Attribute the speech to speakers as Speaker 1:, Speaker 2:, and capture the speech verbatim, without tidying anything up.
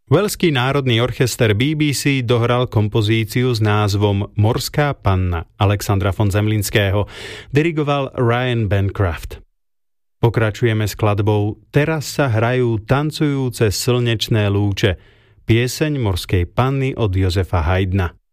Speaker 1: Velský národný orchester bé bé cé dohral kompozíciu s názvom Morská panna Alexandra von Zemlinského. Dirigoval Ryan Bancroft. Pokračujeme skladbou Teraz sa hrajú tancujúce slnečné lúče, pieseň Morskej panny od Jozefa Haydna.